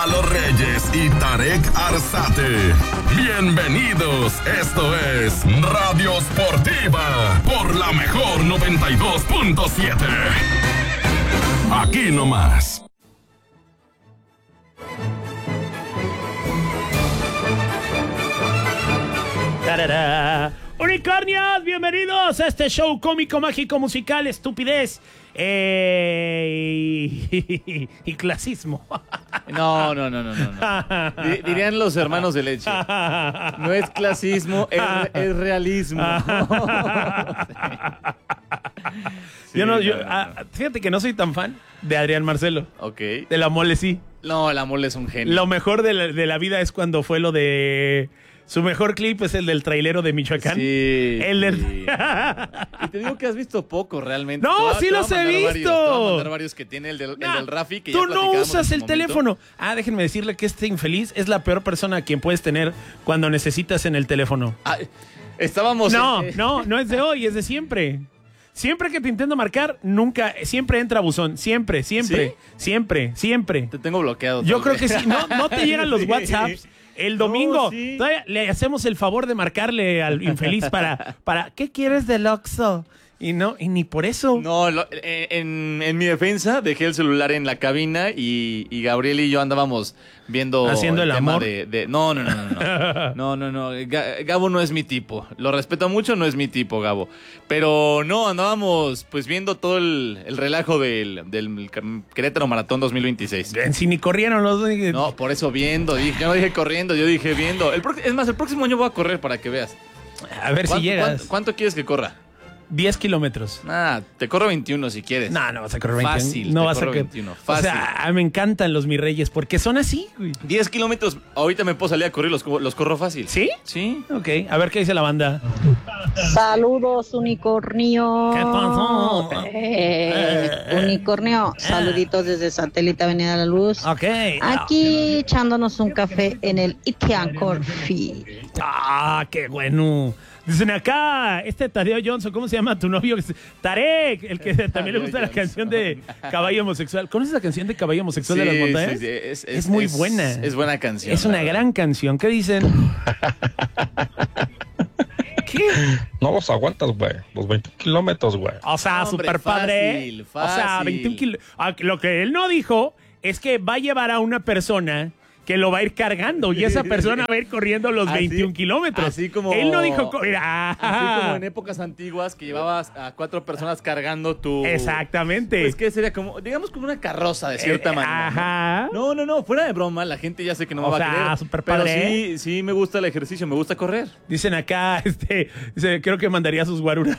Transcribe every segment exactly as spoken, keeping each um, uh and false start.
Los Reyes y Tarek Arzate. Bienvenidos, esto es Radio Sportiva por la mejor noventa y dos punto siete. Aquí nomás. ¡Tarara! Unicornios, bienvenidos a este show cómico, mágico, musical, estupidez eh, y, y clasismo. No, no, no, no, no. no. Dirían los hermanos de leche. No es clasismo, es, es realismo. Sí, yo no, yo, no, no, ah, no. Fíjate que no soy tan fan de Adrián Marcelo. Ok. De La Mole sí. No, La Mole es un genio. Lo mejor de la, de la vida es cuando fue lo de... Su mejor clip es el del trailero de Michoacán. Sí. El del... sí. Y te digo que has visto poco realmente. No, sí los he visto. Varios, te voy a mandar varios que tiene el del, no, el del Rafi. Que tú ya no usas el momento. teléfono. Ah, déjenme decirle que este infeliz es la peor persona a quien puedes tener cuando necesitas en el teléfono. Ah, estábamos... No, en... no, no es de hoy, es de siempre. Siempre que te intento marcar, nunca, siempre entra buzón. Siempre, siempre, ¿sí? siempre, siempre. Te tengo bloqueado. Yo creo vez. que sí. No, no te llegan los WhatsApps. El domingo, no, sí. todavía le hacemos el favor de marcarle al infeliz para, para ¿qué quieres del Oxxo? Y no, y ni por eso. No, lo, en, en mi defensa dejé el celular en la cabina y, y Gabriel y yo andábamos viendo haciendo el, el amor. De, de, no, no, no, no, no, no, no, no. Gabo no es mi tipo. Lo respeto mucho, no es mi tipo, Gabo. Pero no, andábamos pues viendo todo el, el relajo del, del Querétaro Maratón dos mil veintiséis. Si ni corrieron los dos. No, por eso viendo. Dije, yo no dije corriendo, yo dije viendo. El, es más, el próximo año voy a correr para que veas. A ver si llegas. ¿cuánto, ¿Cuánto quieres que corra? diez kilómetros. Ah, te corro veintiuno si quieres. No, no vas a correr veintiuno. Fácil, no te vas corro a correr veintiuno. Fácil. O sea, me encantan los mis reyes porque son así, güey. diez kilómetros, ahorita me puedo salir a correr, los, los corro fácil. ¿Sí? Sí. Ok, a ver qué dice la banda. Saludos, unicornio. ¿Qué pasó? Eh, unicornio, saluditos desde Satélite Avenida La Luz. Ok. Aquí echándonos un café en el Itian Coffee. Ah, qué bueno. Dicen acá, este Tadeo Johnson, ¿cómo se llama tu novio? Tarek, el que también le gusta la canción de Caballo Homosexual. ¿Conoces la canción de Caballo Homosexual sí, de las montañas? Sí, sí, es, es, es muy es, buena. Es buena canción. Es una gran canción. ¿Qué dicen? ¿Qué? No los aguantas, güey. Los veintiún kilómetros, güey. O sea, Hombre, súper padre. fácil, fácil. O sea, veintiún kilómetros. Lo que él no dijo es que va a llevar a una persona que lo va a ir cargando y esa persona va a ir corriendo los así, veintiún kilómetros. Así como... Él no dijo... Mira, así como en épocas antiguas que llevabas a cuatro personas cargando tu... Exactamente. Pues que sería como, digamos como una carroza de cierta eh, manera. Ajá. No, no, no, fuera de broma, la gente ya sé que no me o va sea, a creer. Super padre, pero sí, sí me gusta el ejercicio, me gusta correr. Dicen acá, este, dice, creo que mandaría sus guaruras.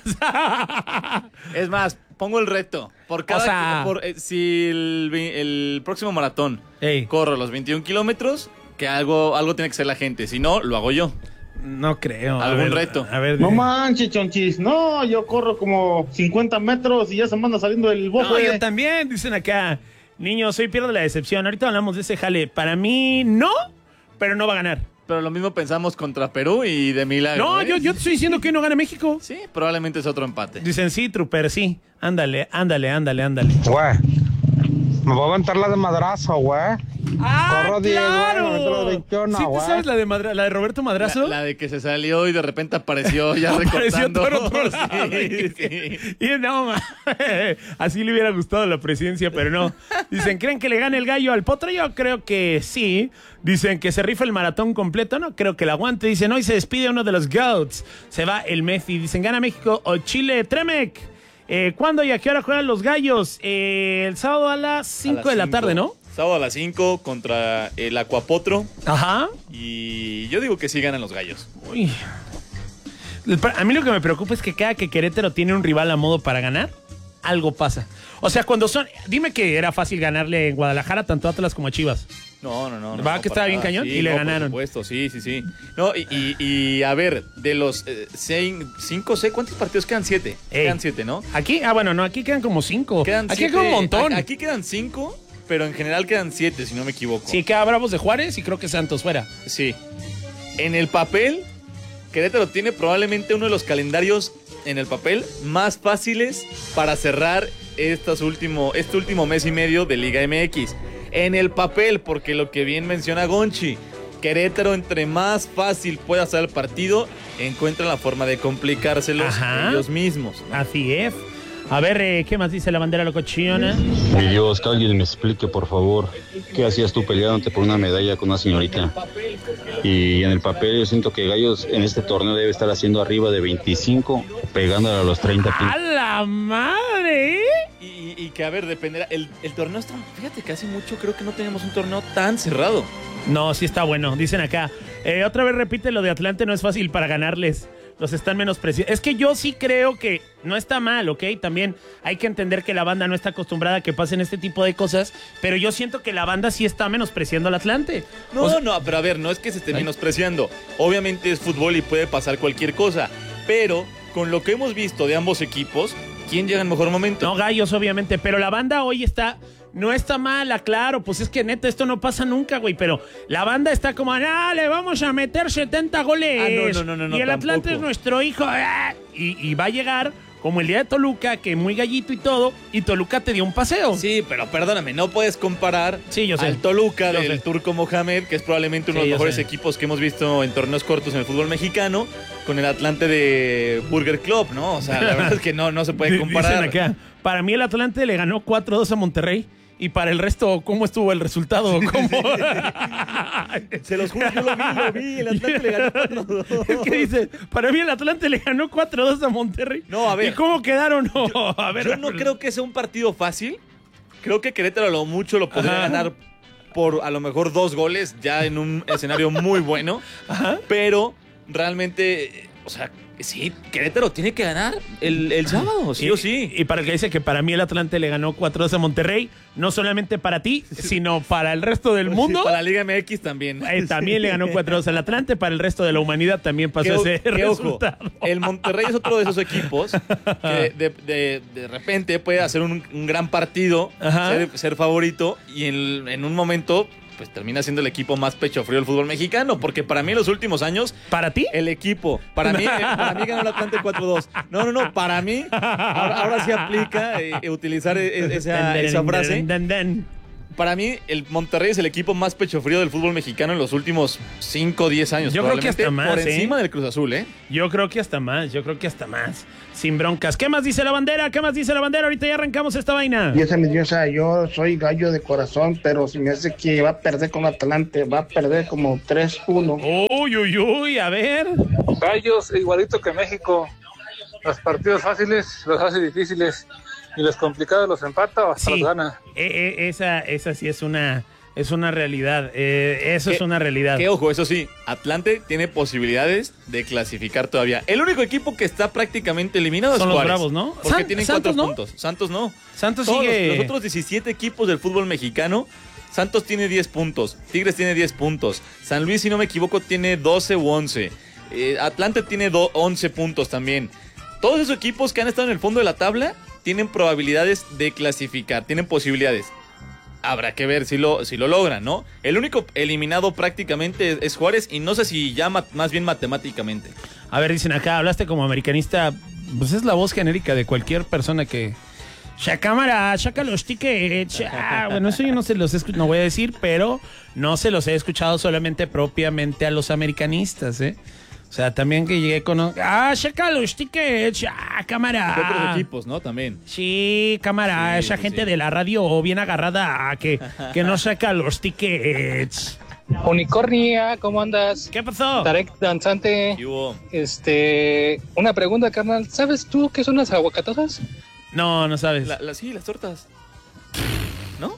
Es más, pongo el reto. Por cada, o sea, por, eh, si el, el próximo maratón ey. corro los veintiún kilómetros, que algo, algo tiene que ser la gente. Si no, lo hago yo. No creo. ¿Algún a ver, reto? A ver, no manches, chonchis. No, yo corro como cincuenta metros y ya se me anda saliendo el bofe. No, yo también, dicen acá. Niño, soy pierde la decepción. Ahorita hablamos de ese jale. Para mí, no, pero no va a ganar. Pero lo mismo pensamos contra Perú y de milagro. No, ¿eh? yo, yo te estoy diciendo que no gana México. Sí, probablemente es otro empate. Dicen sí, Trooper, sí. Ándale, ándale, ándale, ándale. Güey, me voy a aventar la de madrazo, güey. ¡Ah, Corro diez, claro! güey, me meto la veintiuno, ¿Sí te güey. sabes la de, Madra- la de Roberto Madrazo? La, la de que se salió y de repente apareció ya Apareció recortando. todo otro lado. Sí, sí. Y no, ma, así le hubiera gustado la presidencia, pero no. Dicen, ¿creen que le gane el gallo al Potro? Yo creo que sí. Dicen que se rifa el maratón completo. No creo que la aguante. Dicen, hoy se despide uno de los GOATs. Se va el Messi. Dicen, gana México o Chile. Tremec. Eh, ¿Cuándo y a qué hora juegan los gallos? Eh, el sábado a las cinco de la tarde, ¿no? Sábado a las cinco contra el Acuapotro. Ajá. Y yo digo que sí ganan los gallos. Uy. A mí lo que me preocupa es que cada que Querétaro tiene un rival a modo para ganar, algo pasa. O sea, cuando son... Dime que era fácil ganarle en Guadalajara tanto a Atlas como a Chivas. No, no, no. ¿Va no, que no, estaba bien nada. cañón? Sí, y le no, ganaron. Por supuesto, sí, sí, sí. No, y, y, y a ver, de los eh, seis, cinco, seis, ¿cuántos partidos quedan? Siete. Ey. Quedan siete, ¿no? Aquí, ah, bueno, no, aquí quedan como cinco. Quedan aquí siete, queda un montón. a- Aquí quedan cinco, pero en general quedan siete, si no me equivoco. Sí, queda Bravos de Juárez y creo que Santos fuera. Sí. En el papel, Querétaro tiene probablemente uno de los calendarios en el papel más fáciles para cerrar estos último, este último mes y medio de Liga M X. En el papel, porque lo que bien menciona Gonchi, Querétaro, entre más fácil pueda hacer el partido, encuentran la forma de complicárselos Ajá. ellos mismos, ¿no? Así es. A ver, eh, ¿qué más dice la bandera locochona? Mi Dios, que alguien me explique, por favor, ¿qué hacías tú peleándote por una medalla con una señorita? Y en el papel yo siento que Gallos en este torneo debe estar haciendo arriba de veinticinco, pegándole a los treinta. ¡A la madre! Y, y, y que, a ver, dependerá. El, el torneo está... Fíjate que hace mucho creo que no tenemos un torneo tan cerrado. No, sí está bueno, dicen acá. Eh, otra vez repite lo de Atlante, no es fácil para ganarles. Los están menospreciando. Es que yo sí creo que no está mal, ¿ok? También hay que entender que la banda no está acostumbrada a que pasen este tipo de cosas, pero yo siento que la banda sí está menospreciando al Atlante. No, o sea, no, pero a ver, no es que se esté menospreciando. Obviamente es fútbol y puede pasar cualquier cosa, pero con lo que hemos visto de ambos equipos, ¿quién llega en mejor momento? No, Gallos, obviamente, pero la banda hoy está... No está mala, claro, pues es que neta, esto no pasa nunca, güey, pero la banda está como, ah, le vamos a meter setenta goles. Ah, no, no, no, no, no, y el tampoco. Atlante es nuestro hijo, ah, y, y va a llegar como el día de Toluca, que muy gallito y todo, y Toluca te dio un paseo. Sí, pero perdóname, no puedes comparar sí, yo sé. al Toluca yo del sé. Turco Mohamed, que es probablemente uno sí, de los mejores sé. equipos que hemos visto en torneos cortos en el fútbol mexicano, con el Atlante de Burger Club, ¿no? O sea, la verdad es que no, no se puede comparar. Dicen acá, para mí el Atlante le ganó cuatro dos a Monterrey. Y para el resto, ¿cómo estuvo el resultado? ¿Cómo? Se los juro, yo lo vi, lo vi. El Atlante le ganó cuatro dos. Es que dice, para mí el Atlante le ganó cuatro dos a Monterrey. No, a ver. ¿Y cómo quedaron? No, yo, a ver. Yo no creo que sea un partido fácil. Creo que Querétaro a lo mucho lo podría Ajá. ganar por a lo mejor dos goles ya en un escenario muy bueno. Ajá. Pero realmente, o sea, sí, Querétaro tiene que ganar el, el sábado, sí y, o sí. Y para el que dice que para mí el Atlante le ganó cuatro dos a Monterrey, no solamente para ti, sino para el resto del mundo. Sí, para la Liga M X también. Eh, también le ganó cuatro dos al Atlante, para el resto de la humanidad también pasó ¿Qué, ese qué resultado. Ojo, el Monterrey es otro de esos equipos que de, de, de repente puede hacer un, un gran partido, ser, ser favorito y en, en un momento... pues termina siendo el equipo más pecho frío del fútbol mexicano, porque para mí en los últimos años... ¿Para ti? El equipo. Para mí, para mí ganó el Atlante cuatro dos. No, no, no, para mí, ahora, ahora sí aplica eh, utilizar esa, esa frase. Para mí, el Monterrey es el equipo más pecho frío del fútbol mexicano en los últimos cinco o diez años. Yo creo que hasta más, por encima ¿eh? del Cruz Azul, ¿eh? Yo creo que hasta más, yo creo que hasta más. Sin broncas. ¿Qué más dice la bandera? ¿Qué más dice la bandera? Ahorita ya arrancamos esta vaina. Y esa mi diosa, yo soy gallo de corazón, pero si me hace que va a perder con Atlante, va a perder como tres uno. Uy, uy, uy, a ver. Gallos, igualito que México. Los partidos fáciles los hace difíciles y los complicados los empata o hasta sí. los gana. Eh, eh, esa, esa sí es una... Es una realidad, eh, eso que, es una realidad. Que ojo, eso sí, Atlante tiene posibilidades de clasificar todavía. El único equipo que está prácticamente eliminado son es Juárez. Los Bravos, ¿no? Porque San, tienen Santos, cuatro ¿no? puntos. Santos no. Santos Todos sigue... los, los otros diecisiete equipos del fútbol mexicano, Santos tiene diez puntos, Tigres tiene diez puntos, San Luis, si no me equivoco, tiene doce u once, eh, Atlante tiene do, once puntos también. Todos esos equipos que han estado en el fondo de la tabla tienen probabilidades de clasificar, tienen posibilidades. Habrá que ver si lo, si lo logran, ¿no? El único eliminado prácticamente es, es Juárez y no sé si ya ma- más bien matemáticamente. A ver, dicen acá, hablaste como americanista, pues es la voz genérica de cualquier persona que... Ya cámara, saca los tickets. Ya. Bueno, eso yo no se los he escuchado, no voy a decir, pero no se los he escuchado solamente propiamente a los americanistas, ¿eh? O sea, también que llegué con... Ah, saca los tickets, ah, cámara. De otros equipos, ¿no? También. Sí, cámara, sí, esa sí, gente sí. de la radio bien agarrada a que, que no saca los tickets. Unicornia, ¿cómo andas? ¿Qué pasó? Tarek Danzante. ¿Qué hubo? Este, una pregunta, carnal. ¿Sabes tú qué son las aguacatosas? No, no sabes. La, la, sí, las tortas. ¿No?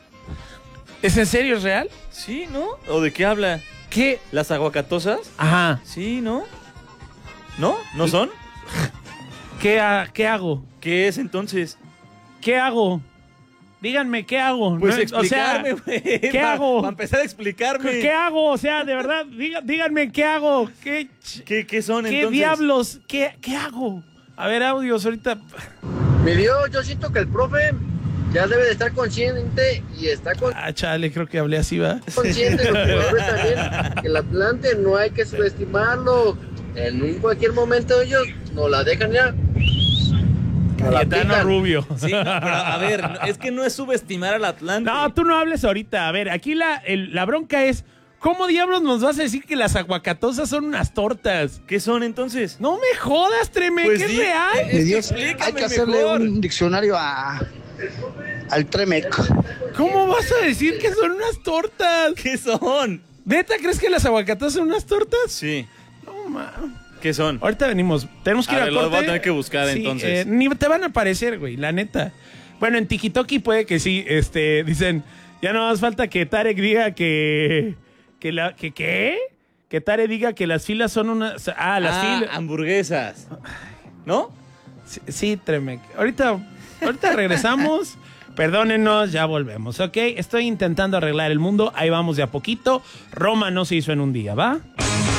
¿Es en serio, es real? Sí, ¿no? ¿O de qué habla? ¿Qué? ¿Las aguacatosas? Ajá. Sí, ¿no? ¿No? ¿No son? ¿Qué, ha, ¿Qué hago? ¿Qué es entonces? ¿Qué hago? Díganme, ¿qué hago? Pues no, explicarme, güey. O sea, ¿qué pa, hago? Para empezar a explicarme. ¿Qué hago? O sea, de verdad, diga, díganme, ¿qué hago? ¿Qué, ¿Qué, qué son ¿qué entonces? diablos? ¿Qué, ¿Qué hago? A ver, audios, ahorita. Mi Dios, yo siento que el profe ya debe de estar consciente y está con... Ah, chale, creo que hablé así, ¿va? consciente de los jugadores también, que el Atlante no hay que subestimarlo. En un cualquier momento ellos nos la dejan ya. Cayetano Rubio. Sí, no, pero a ver, no, es que no es subestimar al Atlante. No, tú no hables ahorita. A ver, aquí la, el- la bronca es, ¿cómo diablos nos vas a decir que las aguacatosas son unas tortas? ¿Qué son entonces? No me jodas, Treme, Pues que es di- real. eh, De Dios, explícame hay que hacerle mejor. un diccionario a, al Tremec. ¿Cómo vas a decir que son unas tortas? ¿Qué son? ¿Neta crees que las aguacatosas son unas tortas? Sí. No, ma. ¿Qué son? Ahorita venimos. Tenemos que ir A a ver, lo corte. voy a tener que buscar, Sí, entonces. eh, ni te van a aparecer, güey, la neta. Bueno, en Tikitoki puede que sí. Este, dicen, ya no más falta que Tarek diga que... ¿Que la, que qué? Que Tarek diga que las filas son unas... Ah, las Ah, filas... hamburguesas. ¿No? Sí, sí, Tremec. Ahorita, ahorita regresamos. Perdónenos, ya volvemos, ¿ok? Estoy intentando arreglar el mundo. Ahí vamos de a poquito. Roma no se hizo en un día, ¿va?